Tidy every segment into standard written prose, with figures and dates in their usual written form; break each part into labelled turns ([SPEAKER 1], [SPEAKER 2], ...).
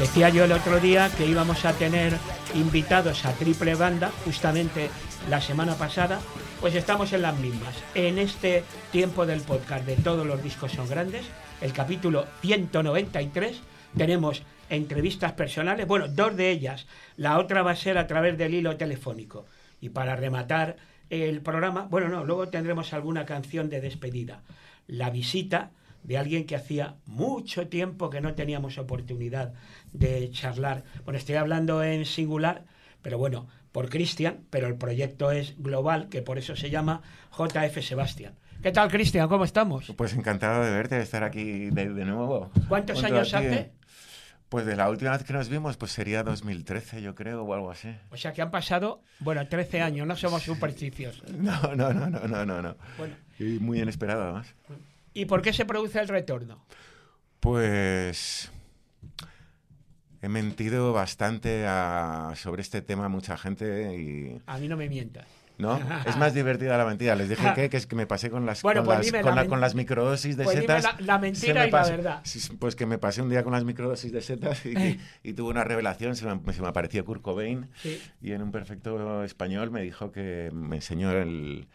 [SPEAKER 1] Decía yo el otro día que íbamos a tener invitados a Triple Banda, justamente la semana pasada, pues estamos en las mismas. En este tiempo del podcast de Todos los discos son grandes, el capítulo 193, tenemos entrevistas personales, bueno, 2 de ellas, la otra va a ser a través del hilo telefónico. Y para rematar el programa, bueno, no, luego tendremos alguna canción de despedida. La visita de alguien que hacía mucho tiempo que no teníamos oportunidad de charlar. Bueno, estoy hablando en singular, pero bueno, por Cristian, pero el proyecto es global, que por eso se llama JF Sebastián. ¿Qué tal, Cristian? ¿Cómo estamos?
[SPEAKER 2] Pues encantado de verte, de estar aquí de nuevo.
[SPEAKER 1] ¿Cuántos años hace?
[SPEAKER 2] Pues de la última vez que nos vimos, pues sería 2013, yo creo, o algo así.
[SPEAKER 1] O sea que han pasado, bueno, 13 años, no somos supersticiosos.
[SPEAKER 2] No.
[SPEAKER 1] Bueno.
[SPEAKER 2] Y muy inesperado, además.
[SPEAKER 1] ¿Y por qué se produce el retorno?
[SPEAKER 2] Pues he mentido bastante sobre este tema a mucha gente y...
[SPEAKER 1] A mí no me mientas.
[SPEAKER 2] ¿No? Es más divertida la mentira. Les dije que es que me pasé con las,
[SPEAKER 1] bueno,
[SPEAKER 2] con las microdosis de setas.
[SPEAKER 1] La mentira y la verdad.
[SPEAKER 2] Pues que me pasé un día con las microdosis de setas y tuve una revelación. Se me apareció Kurt Cobain, sí. Y en un perfecto español me dijo que me enseñó el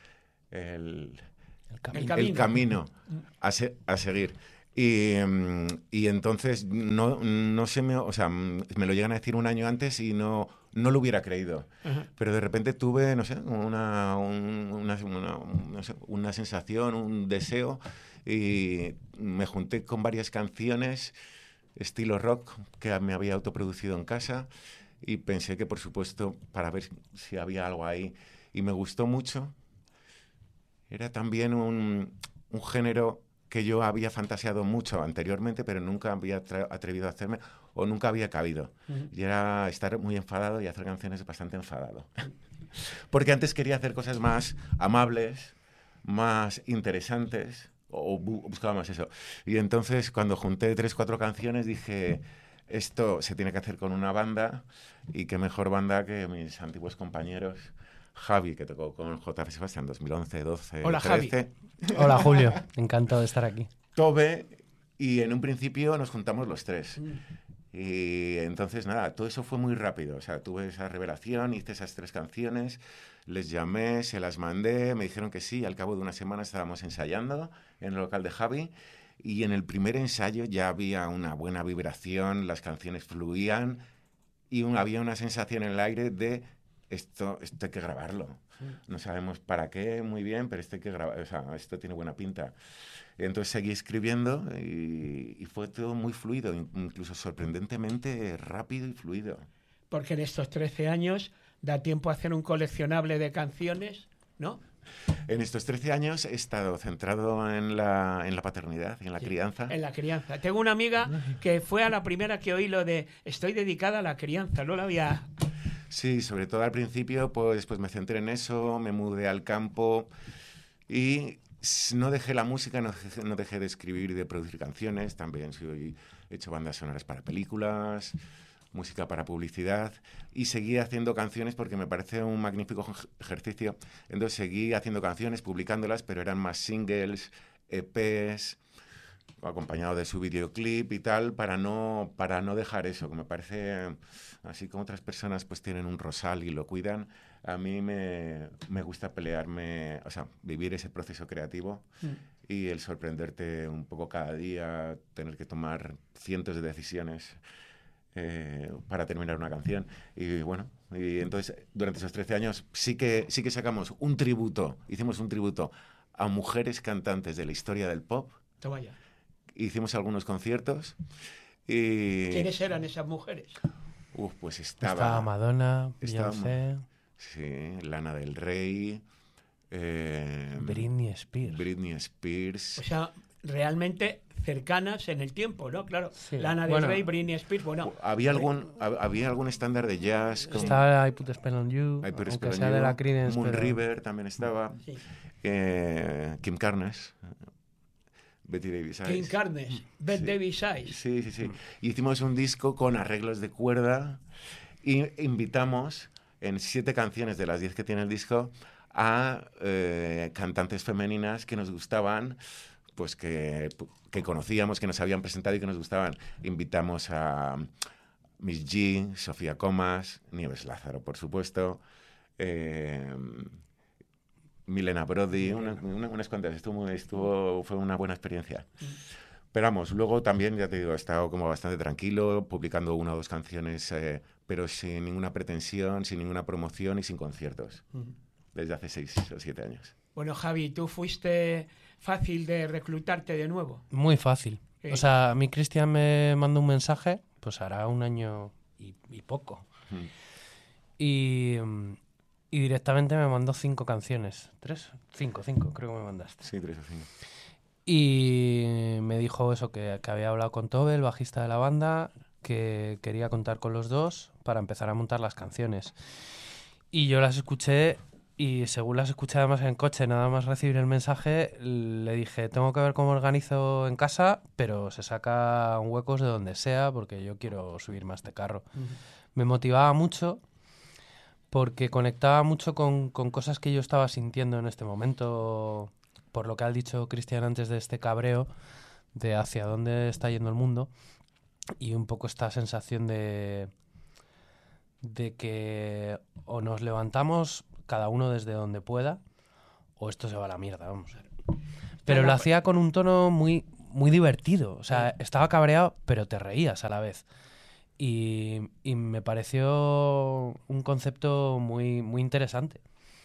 [SPEAKER 2] camino a seguir. Y entonces no se me... O sea, me lo llegan a decir un año antes y no lo hubiera creído. Uh-huh. Pero de repente tuve, no sé, una sensación, un deseo, y me junté con varias canciones estilo rock que me había autoproducido en casa y pensé que, por supuesto, para ver si había algo ahí. Y me gustó mucho. Era también un género que yo había fantaseado mucho anteriormente, pero nunca había atrevido a hacerme o nunca había cabido. Uh-huh. Y era estar muy enfadado y hacer canciones bastante enfadado. Porque antes quería hacer cosas más amables, más interesantes, o buscaba más eso. Y entonces, cuando junté 3-4 canciones, dije, esto se tiene que hacer con una banda, y qué mejor banda que mis antiguos compañeros. Javi, que tocó con JF Sebastián en 2011, 12,
[SPEAKER 1] Hola,
[SPEAKER 2] 13.
[SPEAKER 1] Javi.
[SPEAKER 3] Hola, Julio. Encantado de estar aquí.
[SPEAKER 2] Tobe, y en un principio nos juntamos los 3. Y entonces, nada, todo eso fue muy rápido. O sea, tuve esa revelación, hice esas 3 canciones, les llamé, se las mandé, me dijeron que sí. Al cabo de una semana estábamos ensayando en el local de Javi. Y en el primer ensayo ya había una buena vibración, las canciones fluían y había una sensación en el aire de... Esto hay que grabarlo. No sabemos para qué muy bien, pero esto hay que grabar. O sea, esto tiene buena pinta. Entonces seguí escribiendo y fue todo muy fluido, incluso sorprendentemente rápido y fluido.
[SPEAKER 1] Porque en estos 13 años da tiempo a hacer un coleccionable de canciones, ¿no?
[SPEAKER 2] En estos 13 años he estado centrado en la paternidad y en la crianza.
[SPEAKER 1] En la crianza. Tengo una amiga que fue a la primera que oí lo de estoy dedicada a la crianza, no la había...
[SPEAKER 2] Sí, sobre todo al principio, pues me centré en eso, me mudé al campo y no dejé la música, no dejé de escribir y de producir canciones. También he hecho bandas sonoras para películas, música para publicidad, y seguí haciendo canciones porque me parece un magnífico ejercicio. Entonces seguí haciendo canciones, publicándolas, pero eran más singles, EPs, acompañado de su videoclip y tal, para no dejar eso, que me parece, así como otras personas pues tienen un rosal y lo cuidan, a mí me gusta pelearme, o sea, vivir ese proceso creativo y el sorprenderte un poco cada día, tener que tomar cientos de decisiones para terminar una canción. Y bueno, y entonces durante esos 13 años sí que sacamos hicimos un tributo a mujeres cantantes de la historia del pop.
[SPEAKER 1] Toma ya.
[SPEAKER 2] Hicimos algunos conciertos y...
[SPEAKER 1] ¿Quiénes eran esas mujeres?
[SPEAKER 2] Pues estaba...
[SPEAKER 3] Estaba Madonna, Beyoncé...
[SPEAKER 2] Sí, Lana del Rey...
[SPEAKER 3] Britney
[SPEAKER 2] Spears...
[SPEAKER 1] O sea, realmente cercanas en el tiempo, ¿no? Claro, sí. Lana del Rey, Britney Spears, bueno...
[SPEAKER 2] Había algún estándar de jazz...
[SPEAKER 3] Como... Estaba I Put a Spell on You, aunque sea de la Creedence,
[SPEAKER 2] Moon River también estaba... Sí. Kim Carnes... Betty Davis Eyes.
[SPEAKER 1] Kim Carnes, Bette Davis Eyes.
[SPEAKER 2] Sí. Hicimos un disco con arreglos de cuerda y invitamos en 7 canciones de las 10 que tiene el disco a cantantes femeninas que nos gustaban, pues que conocíamos, que nos habían presentado y que nos gustaban. Invitamos a Miss G, Sofía Comas, Nieves Lázaro, por supuesto, Milena Brody, unas cuantas. Fue una buena experiencia. Pero vamos, luego también, ya te digo, he estado como bastante tranquilo, publicando 1 o 2 canciones, pero sin ninguna pretensión, sin ninguna promoción y sin conciertos, desde hace 6 o 7 años.
[SPEAKER 1] Bueno, Javi, ¿tú fuiste fácil de reclutarte de nuevo?
[SPEAKER 3] Muy fácil. O sea, a mí Cristian me mandó un mensaje, pues hará 1 año y poco. Y directamente me mandó 5 canciones. 3, 5 creo que me mandaste.
[SPEAKER 2] Sí, 3 o 5.
[SPEAKER 3] Y me dijo eso, que había hablado con Tobe, el bajista de la banda, que quería contar con los dos para empezar a montar las canciones. Y yo las escuché, y según las escuché además en coche, nada más recibir el mensaje, le dije, tengo que ver cómo organizo en casa, pero se sacan huecos de donde sea porque yo quiero subirme a este carro. Me motivaba mucho porque conectaba mucho con cosas que yo estaba sintiendo en este momento, por lo que ha dicho Cristian antes de este cabreo, de hacia dónde está yendo el mundo, y un poco esta sensación de que o nos levantamos cada uno desde donde pueda, o esto se va a la mierda, vamos. Pero lo hacía con un tono muy, muy divertido, o sea, estaba cabreado, pero te reías a la vez. Y me pareció un concepto muy, muy interesante.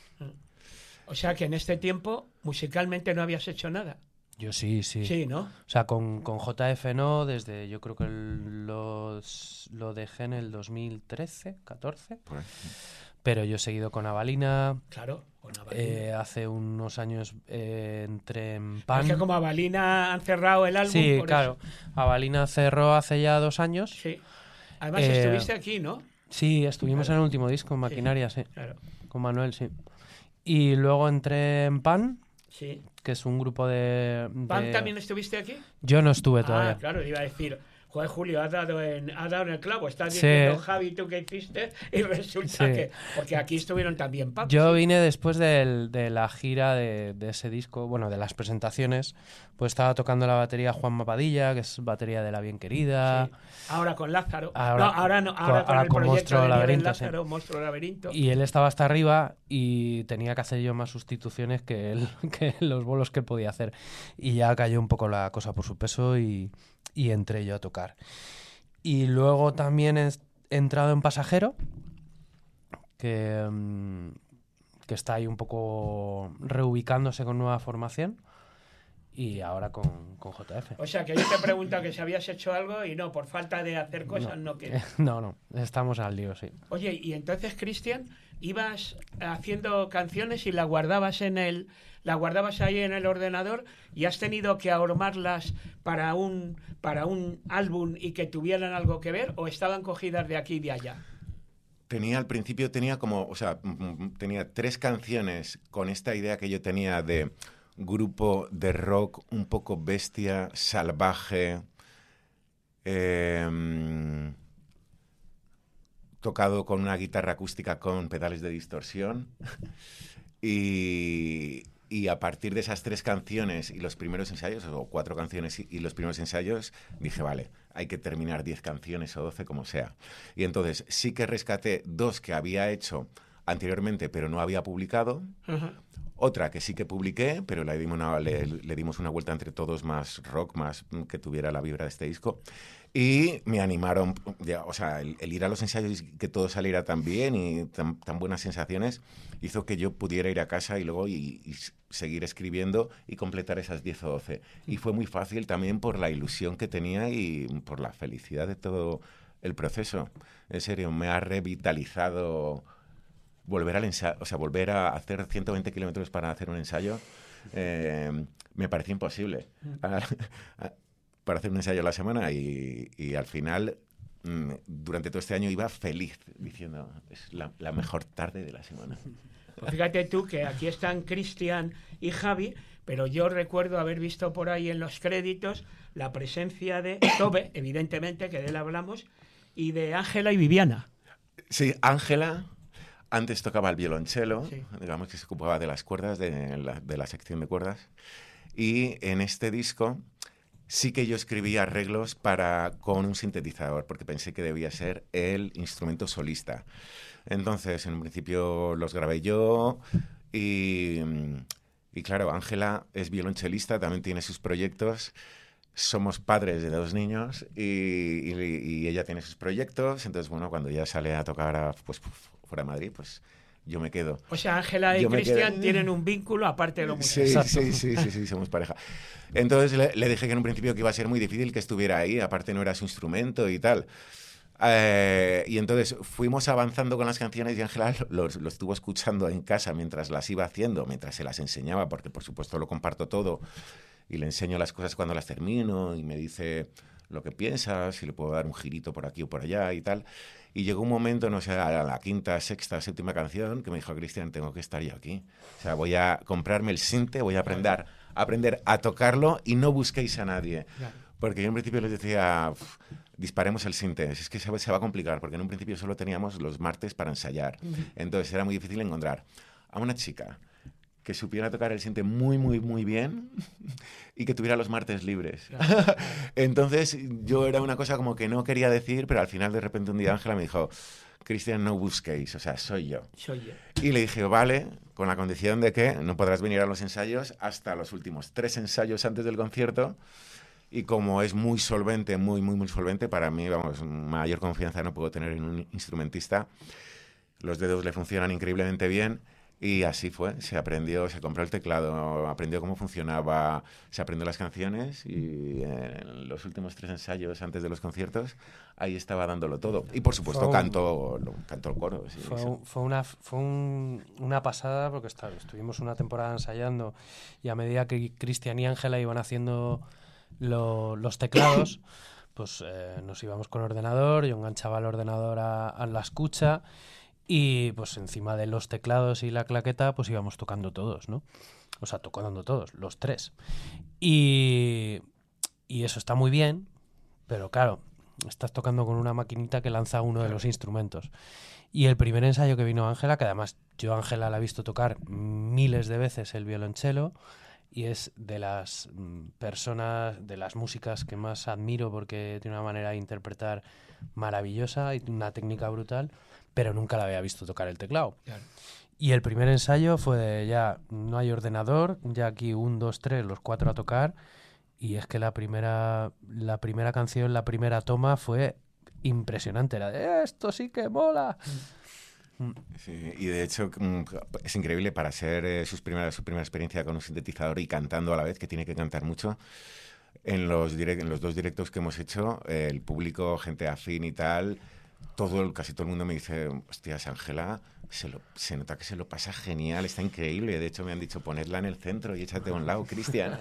[SPEAKER 1] O sea que en este tiempo musicalmente no habías hecho nada.
[SPEAKER 3] Yo sí.
[SPEAKER 1] Sí, ¿no?
[SPEAKER 3] O sea, con JF no, desde yo creo que lo dejé en el 2013, 14. Pero yo he seguido con Avalina.
[SPEAKER 1] Claro, con Avalina.
[SPEAKER 3] Hace unos años entré en Pan.
[SPEAKER 1] Es que como Avalina han cerrado el álbum.
[SPEAKER 3] Sí,
[SPEAKER 1] por
[SPEAKER 3] claro.
[SPEAKER 1] eso.
[SPEAKER 3] Avalina cerró hace ya 2 años.
[SPEAKER 1] Sí. Además estuviste aquí, ¿no?
[SPEAKER 3] Sí, estuvimos en el último disco, en Maquinaria, sí.
[SPEAKER 1] Claro.
[SPEAKER 3] Con Manuel, sí. Y luego entré en Pan, que es un grupo de...
[SPEAKER 1] ¿Pan también estuviste aquí?
[SPEAKER 3] Yo no estuve todavía.
[SPEAKER 1] Claro, iba a decir, joder, Julio, has dado en el clavo. Estás diciendo, Javi, ¿tú qué hiciste? Y resulta que... Porque aquí estuvieron también Pan.
[SPEAKER 3] Yo vine después de la gira de ese disco, bueno, de las presentaciones. Pues estaba tocando la batería Juan Mapadilla, que es batería de La Bien Querida.
[SPEAKER 1] Sí. Ahora con Lázaro.
[SPEAKER 3] Ahora
[SPEAKER 1] con el proyecto
[SPEAKER 3] Monstruo
[SPEAKER 1] de
[SPEAKER 3] Laberinto,
[SPEAKER 1] Lázaro, Monstruo Laberinto.
[SPEAKER 3] Y él estaba hasta arriba y tenía que hacer yo más sustituciones que los bolos que podía hacer. Y ya cayó un poco la cosa por su peso y entré yo a tocar. Y luego también he entrado en Pasajero, que está ahí un poco reubicándose con nueva formación. Y ahora con JF.
[SPEAKER 1] O sea, que yo te pregunto que si habías hecho algo y no, por falta de hacer cosas no quieres.
[SPEAKER 3] No, estamos al lío, sí.
[SPEAKER 1] Oye, y entonces, Cristian, ibas haciendo canciones y las guardabas ahí en el ordenador y has tenido que ahormarlas para un álbum y que tuvieran algo que ver, o estaban cogidas de aquí y de allá.
[SPEAKER 2] Al principio tenía 3 canciones con esta idea que yo tenía de grupo de rock un poco bestia, salvaje, tocado con una guitarra acústica con pedales de distorsión. Y a partir de esas 3 canciones y los primeros ensayos, o 4 canciones y los primeros ensayos, dije, vale, hay que terminar 10 canciones o 12, como sea. Y entonces sí que rescaté 2 que había hecho anteriormente, pero no había publicado. Uh-huh. Otra que sí que publiqué, pero le dimos una vuelta entre todos, más rock, más que tuviera la vibra de este disco. Y me animaron, o sea, el ir a los ensayos y que todo saliera tan bien y tan buenas sensaciones, hizo que yo pudiera ir a casa y luego y seguir escribiendo y completar esas 10 o 12. Y fue muy fácil también por la ilusión que tenía y por la felicidad de todo el proceso. En serio, me ha revitalizado volver a hacer 120 kilómetros para hacer un ensayo. Me parecía imposible para hacer un ensayo a la semana y al final durante todo este año iba feliz diciendo es la mejor tarde de la semana.
[SPEAKER 1] Pues fíjate tú que aquí están Cristian y Javi, pero yo recuerdo haber visto por ahí en los créditos la presencia de Tobe, evidentemente, que de él hablamos, y de Ángela y Viviana.
[SPEAKER 2] Sí, Ángela antes tocaba el violonchelo,
[SPEAKER 1] sí,
[SPEAKER 2] digamos que se ocupaba de las cuerdas, de la sección de cuerdas. Y en este disco sí que yo escribí arreglos con un sintetizador, porque pensé que debía ser el instrumento solista. Entonces, en un principio los grabé yo y claro, Ángela es violonchelista, también tiene sus proyectos. Somos padres de 2 niños y ella tiene sus proyectos. Entonces, bueno, cuando ella sale a tocar pues, fuera de Madrid, pues yo me quedo.
[SPEAKER 1] O sea, Ángela y Cristian tienen un vínculo aparte de lo
[SPEAKER 2] musical. Sí, somos pareja. Entonces le dije que en un principio que iba a ser muy difícil que estuviera ahí, aparte no era su instrumento y tal. Y entonces fuimos avanzando con las canciones y Ángela lo estuvo escuchando en casa mientras las iba haciendo, mientras se las enseñaba, porque por supuesto lo comparto todo y le enseño las cosas cuando las termino y me dice lo que piensa, si le puedo dar un girito por aquí o por allá y tal. Y llegó un momento, no sé, a la 5ª, 6ª, 7ª canción que me dijo, Cristian, tengo que estar yo aquí. O sea, voy a comprarme el sinte, voy a aprender a tocarlo y no busquéis a nadie. Claro. Porque yo en principio les decía, disparemos el sinte. Es que se va a complicar, porque en un principio solo teníamos los martes para ensayar. Entonces era muy difícil encontrar a una chica que supiera tocar el sinte muy, muy, muy bien y que tuviera los martes libres. Claro. Entonces yo era una cosa como que no quería decir, pero al final de repente un día Ángela me dijo, Cristian, no busquéis, o sea, soy yo. Y le dije, vale, con la condición de que no podrás venir a los ensayos hasta los últimos 3 ensayos antes del concierto. Y como es muy solvente, muy, muy, muy solvente, para mí, vamos, mayor confianza no puedo tener en un instrumentista. Los dedos le funcionan increíblemente bien. Y así fue, se aprendió, se compró el teclado, aprendió cómo funcionaba, se aprendió las canciones y en los últimos 3 ensayos antes de los conciertos, ahí estaba dándolo todo. Y por supuesto cantó el coro. Sí,
[SPEAKER 3] fue una pasada porque estuvimos una temporada ensayando y a medida que Cristian y Ángela iban haciendo los teclados, pues nos íbamos con el ordenador, yo enganchaba el ordenador a la escucha. Y pues encima de los teclados y la claqueta pues íbamos tocando todos, ¿no? O sea, tocando todos, los 3. Y eso está muy bien, pero claro, estás tocando con una maquinita que lanza uno de los instrumentos. Y el primer ensayo que vino Ángela, que además yo a Ángela la he visto tocar miles de veces el violonchelo y es de las personas, de las músicas que más admiro porque tiene una manera de interpretar maravillosa y una técnica brutal, pero nunca la había visto tocar el teclado. Claro. Y el primer ensayo fue de ya no hay ordenador, ya aquí 1, 2, 3, los 4 a tocar, y es que la primera canción, la primera toma fue impresionante, era de esto sí que mola.
[SPEAKER 2] Sí, y de hecho es increíble para ser su primera experiencia con un sintetizador y cantando a la vez, que tiene que cantar mucho. En los 2 directos que hemos hecho, el público, gente afín y tal, casi todo el mundo me dice, hostias, Ángela, se nota que se lo pasa genial, está increíble. De hecho me han dicho, ponedla en el centro y échate a un lado, Cristian.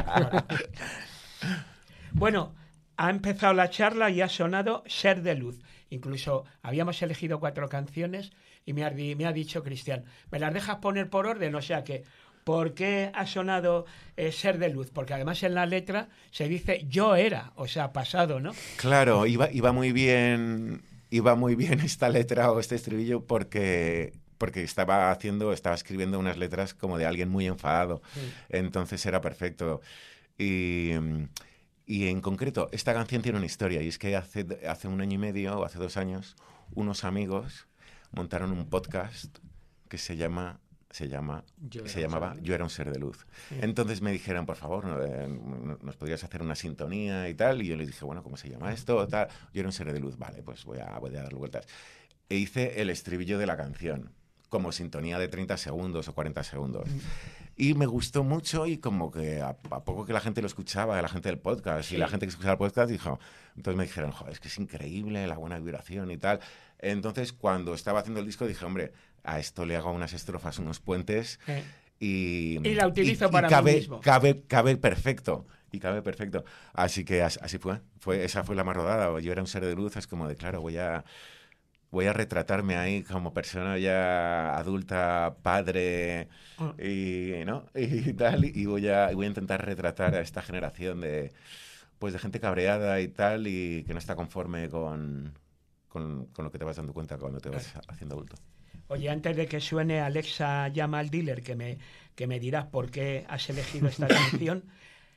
[SPEAKER 1] Bueno, ha empezado la charla y ha sonado Ser de Luz. Incluso habíamos elegido 4 canciones y me ha dicho Cristian, ¿me las dejas poner por orden? O sea que, ¿por qué ha sonado Ser de Luz? Porque además en la letra se dice yo era, o sea, pasado, ¿no?
[SPEAKER 2] Claro, iba muy bien esta letra o este estribillo porque estaba escribiendo unas letras como de alguien muy enfadado. Sí. Entonces era perfecto. Y en concreto, esta canción tiene una historia, y es que hace 1 año y medio, o hace 2 años, unos amigos montaron un podcast que se llamaba Yo era un ser de luz. Sí. Entonces me dijeron, por favor, ¿nos podrías hacer una sintonía y tal? Y yo les dije, bueno, ¿cómo se llama esto? Tal. Yo era un ser de luz. Vale, pues voy a darle vueltas. E hice el estribillo de la canción como sintonía de 30 segundos o 40 segundos. Y me gustó mucho y como que a poco que la gente lo escuchaba, la gente del podcast, sí. Y la gente que escuchaba el podcast dijo, entonces me dijeron, joder, es que es increíble la buena vibración y tal. Entonces cuando estaba haciendo el disco dije, hombre, a esto le hago unas estrofas, unos puentes y
[SPEAKER 1] la utilizo para mí mismo.
[SPEAKER 2] Cabe perfecto. Y cabe perfecto. Así que así fue. Esa fue la más rodada. Yo era un ser de luz, es como de, claro, voy a retratarme ahí como persona ya adulta, padre y tal, y voy a intentar retratar a esta generación de gente cabreada y tal, y que no está conforme con lo que te vas dando cuenta cuando te vas haciendo adulto.
[SPEAKER 1] Oye, antes de que suene Alexa llama al dealer, que me dirás por qué has elegido esta canción,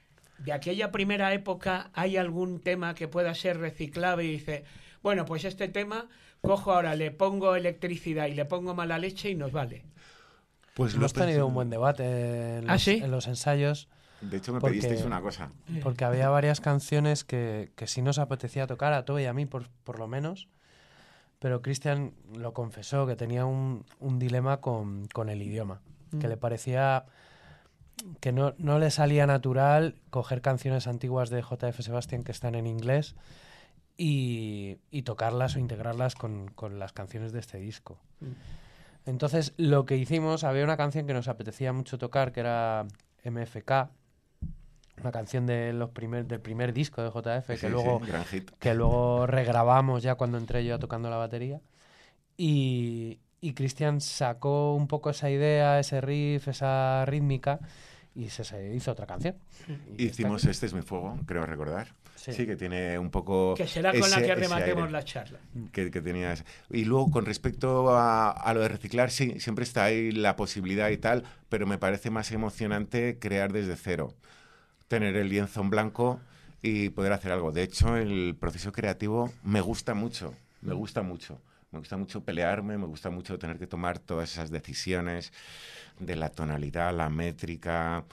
[SPEAKER 1] de aquella primera época hay algún tema que pueda ser reciclable y dice, bueno, pues este tema cojo ahora, le pongo electricidad y le pongo mala leche y nos vale?
[SPEAKER 2] Pues
[SPEAKER 3] hemos tenido un buen debate en los ensayos.
[SPEAKER 2] De hecho, me pedisteis una cosa.
[SPEAKER 3] Porque había varias canciones que sí nos apetecía tocar, a Tobe y a mí por lo menos, pero Cristian lo confesó, que tenía un dilema con el idioma, que le parecía que no le salía natural coger canciones antiguas de J.F. Sebastian que están en inglés y tocarlas o integrarlas con las canciones de este disco. Entonces, lo que hicimos, había una canción que nos apetecía mucho tocar, que era MFK, una canción del primer disco de JF, que luego regrabamos ya cuando entré yo tocando la batería. Y Cristian sacó un poco esa idea, ese riff, esa rítmica, y se hizo otra canción.
[SPEAKER 2] Hicimos Este es mi fuego, creo recordar. Sí, que tiene un poco...
[SPEAKER 1] Que será con la que rematemos la charla.
[SPEAKER 2] Que tenías. Y luego, con respecto a lo de reciclar, sí, siempre está ahí la posibilidad y tal, pero me parece más emocionante crear desde cero. Tener el lienzo en blanco y poder hacer algo. De hecho, el proceso creativo me gusta mucho. Me gusta mucho pelearme, me gusta mucho tener que tomar todas esas decisiones de la tonalidad, la métrica,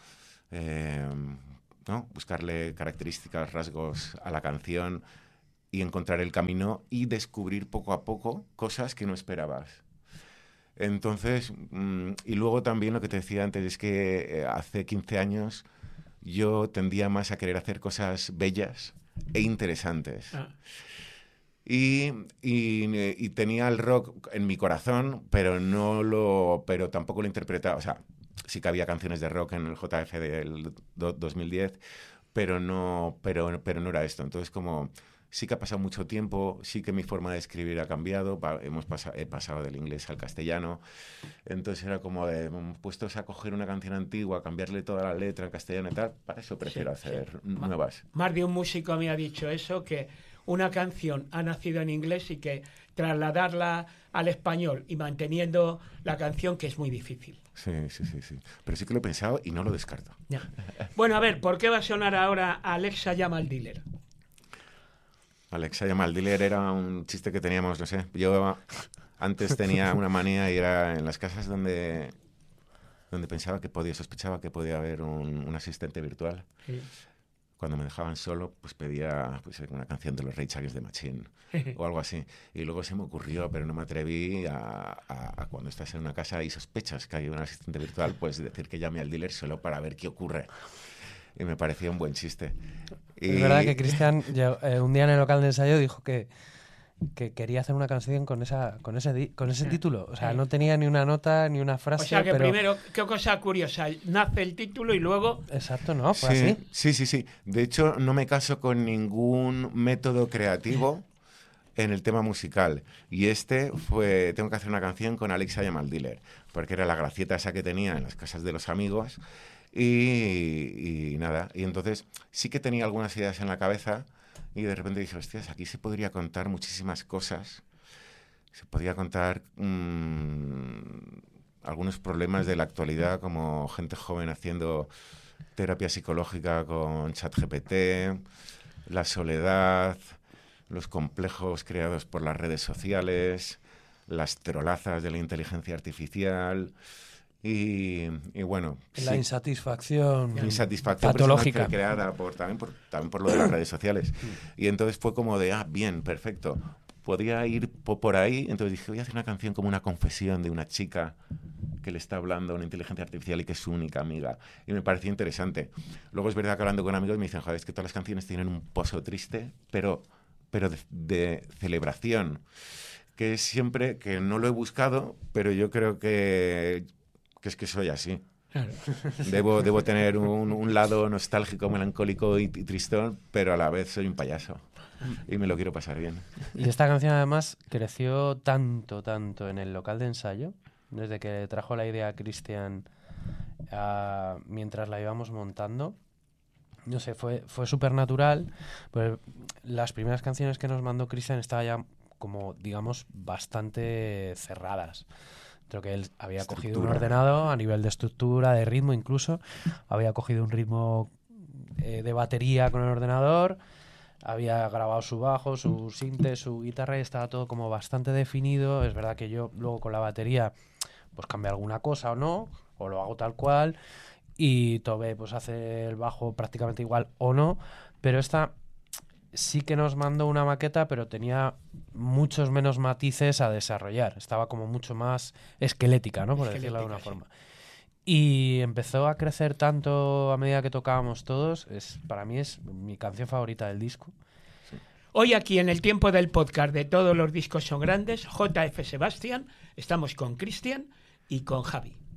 [SPEAKER 2] ¿no? Buscarle características, rasgos a la canción y encontrar el camino y descubrir poco a poco cosas que no esperabas. Entonces, y luego también lo que te decía antes es que hace 15 años yo tendía más a querer hacer cosas bellas e interesantes. Y tenía el rock en mi corazón, pero tampoco lo interpretaba. O sea, sí que había canciones de rock en el JF del 2010, pero no era esto. Entonces, como sí que ha pasado mucho tiempo, sí que mi forma de escribir ha cambiado, he pasado del inglés al castellano, entonces era como de puestos a coger una canción antigua, cambiarle toda la letra en castellano y tal, para eso prefiero hacer nuevas.
[SPEAKER 1] Más de un músico me ha dicho eso, que una canción ha nacido en inglés y que trasladarla al español y manteniendo la canción, que es muy difícil.
[SPEAKER 2] Sí. Pero sí que lo he pensado y no lo descarto.
[SPEAKER 1] Ya. Bueno, a ver, ¿por qué va a sonar ahora Alexa llama al dealer?
[SPEAKER 2] Alexa llama al dealer era un chiste que teníamos, no sé. Yo antes tenía una manía y era en las casas donde sospechaba que podía haber un asistente virtual. Sí. Cuando me dejaban solo, pues pedía una canción de los Rage Against the Machine o algo así. Y luego se me ocurrió, pero no me atreví a cuando estás en una casa y sospechas que hay un asistente virtual, pues decir que llame al dealer solo para ver qué ocurre. Y me parecía un buen chiste.
[SPEAKER 3] Es verdad que Cristian un día en el local de ensayo dijo que quería hacer una canción con ese título. O sea, no tenía ni una nota ni una frase.
[SPEAKER 1] O sea, que primero, qué cosa curiosa, nace el título y luego...
[SPEAKER 3] Exacto, ¿no? Fue
[SPEAKER 2] así. Sí. De hecho, no me caso con ningún método creativo en el tema musical. Y tengo que hacer una canción con Alexa llama al dealer, porque era la gracieta esa que tenía en las casas de los amigos. Y nada, y entonces sí que tenía algunas ideas en la cabeza y de repente dije, hostias, aquí se podría contar muchísimas cosas. Se podría contar algunos problemas de la actualidad, como gente joven haciendo terapia psicológica con ChatGPT, la soledad, los complejos creados por las redes sociales, las trolazas de la inteligencia artificial... Y bueno,
[SPEAKER 3] la insatisfacción
[SPEAKER 2] patológica creada también por lo de las redes sociales. Y entonces fue como de, bien, perfecto, podía ir por ahí. Entonces dije, voy a hacer una canción como una confesión de una chica que le está hablando a una inteligencia artificial y que es su única amiga. Y me pareció interesante. Luego es verdad que hablando con amigos me dicen, joder, es que todas las canciones tienen un pozo triste, pero de celebración, que es siempre, que no lo he buscado, pero yo creo que es que soy así. Claro. Debo tener un lado nostálgico, melancólico y tristón, pero a la vez soy un payaso y me lo quiero pasar bien.
[SPEAKER 3] Y esta canción además creció tanto en el local de ensayo, desde que trajo la idea a Cristian mientras la íbamos montando. No sé, fue súper natural. Pues las primeras canciones que nos mandó Cristian estaban ya como, digamos, bastante cerradas. Creo que él había cogido un ordenado a nivel de estructura, de ritmo incluso. Había cogido un ritmo de batería con el ordenador, había grabado su bajo, su sinte, su guitarra y estaba todo como bastante definido. Es verdad que yo luego con la batería pues cambio alguna cosa o no, o lo hago tal cual, y Tobe pues hace el bajo prácticamente igual o no, pero esta sí que nos mandó una maqueta, pero tenía muchos menos matices a desarrollar. Estaba como mucho más esquelética, ¿no? Por decirlo de una forma. Y empezó a crecer tanto a medida que tocábamos todos. Para mí es mi canción favorita del disco.
[SPEAKER 1] Sí. Hoy aquí en el tiempo del podcast de Todos los discos son grandes, JF Sebastián, estamos con Cristian y con Javi.